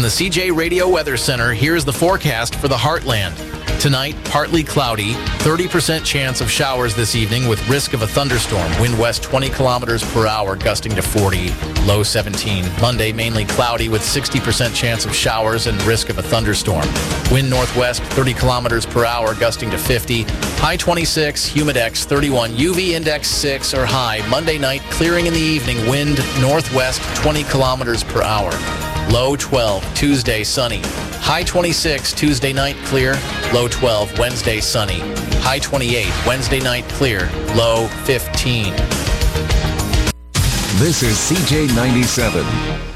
the CJ Radio Weather Center, here's the forecast for the Heartland. Tonight, partly cloudy, 30% chance of showers this evening with risk of a thunderstorm. Wind west 20 kilometers per hour, gusting to 40, low 17. Monday, mainly cloudy with 60% chance of showers and risk of a thunderstorm. Wind northwest 30 kilometers per hour, gusting to 50, high 26, humidex 31, UV index 6 or high. Monday night, clearing in the evening, wind northwest 20 kilometers per hour. Low 12, Tuesday sunny. High 26, Tuesday night clear, low 12, Wednesday sunny. High 28, Wednesday night clear, low 15. This is CJ 97.